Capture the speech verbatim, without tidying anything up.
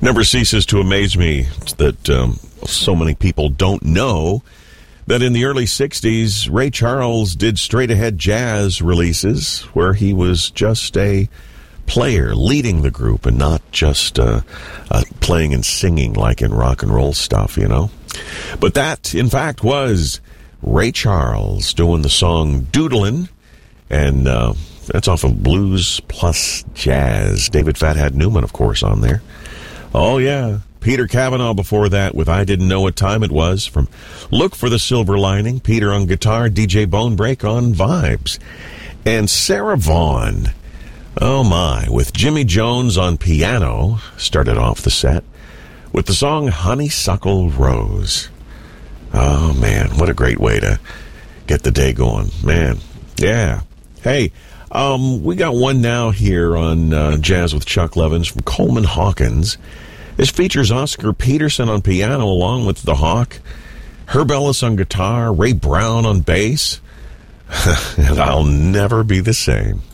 Never ceases to amaze me that um, so many people don't know that in the early sixties, Ray Charles did straight-ahead jazz releases where he was just a player leading the group and not just uh, uh, playing and singing like in rock and roll stuff, you know. But that, in fact, was Ray Charles doing the song Doodlin', and uh, that's off of Blues Plus Jazz. David Fathead Newman, of course, on there. Oh, yeah. Peter Cavanaugh before that with I Didn't Know What Time It Was from Look for the Silver Lining. Peter on guitar, D J Bonebreak on vibes. And Sarah Vaughan, oh my, with Jimmy Jones on piano, started off the set with the song Honeysuckle Rose. Oh, man, what a great way to get the day going. Man, yeah. Hey, um, we got one now here on uh, Jazz with Chuck Levins from Coleman Hawkins. This features Oscar Peterson on piano along with the Hawk, Herb Ellis on guitar, Ray Brown on bass, and I'll Never Be the Same.